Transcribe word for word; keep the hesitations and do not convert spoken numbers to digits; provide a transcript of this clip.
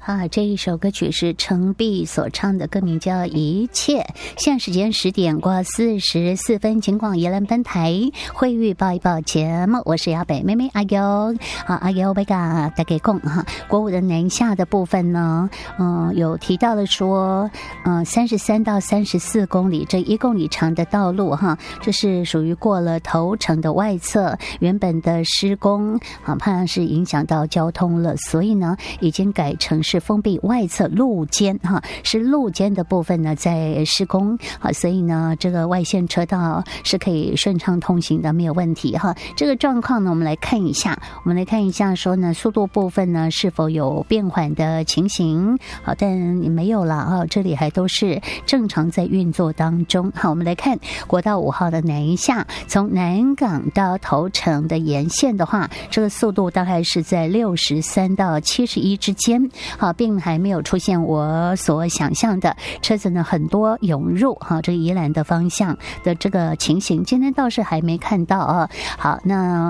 啊，这一首歌曲是程璧所唱的，歌名叫《一切》。现在时间十点过四十四分，情况宜兰分台会预报一报节目，我是亚北妹妹阿优。好，阿优贝嘎大家讲哈，国五的南下的部分呢，嗯、呃，有提到了说，嗯，三十三到三十四公里这一公里长的道路哈，这是属于过了头城的外侧，原本的施工啊，怕是影响到交通了，所以呢，已经改成是封闭外侧路肩哈，是路肩的部分呢在施工啊，所以呢这个外线车道是可以顺畅通行的，没有问题哈。这个状况呢，我们来看一下，我们来看一下说呢，速度部分呢是否有变缓的情形？好，但没有了啊，这里还都是正常在运作当中。好，我们来看国道五号的南下，从南港到头城的沿线的话，这个速度大概是在六十三到七十一之间。好，并还没有出现我所想象的车子呢很多涌入哈这个宜兰的方向的这个情形，今天倒是还没看到啊。好，那